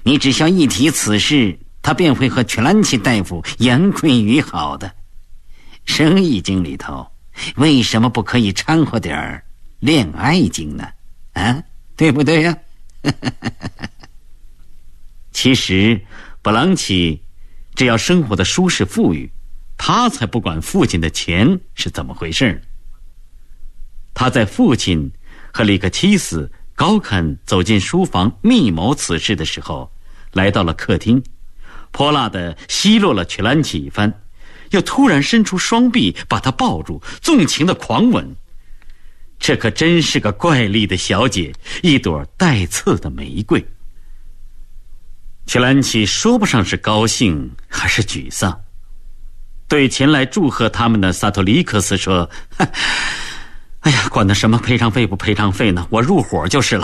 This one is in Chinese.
你只需一提此事，他便会和曲兰奇大夫言归于好的。生意经里头为什么不可以掺和点恋爱经呢？啊，对不对呀？其实布朗奇只要生活的舒适富裕，他才不管父亲的钱是怎么回事。他在父亲和里克妻子高肯走进书房密谋此事的时候，来到了客厅，泼辣地奚落了曲兰奇一番，又突然伸出双臂把他抱住，纵情的狂吻。这可真是个怪丽的小姐，一朵带刺的玫瑰。曲兰奇说不上是高兴还是沮丧，对前来祝贺他们的萨托里克斯说：“哎呀，管他什么赔偿费不赔偿费呢，我入伙就是了。”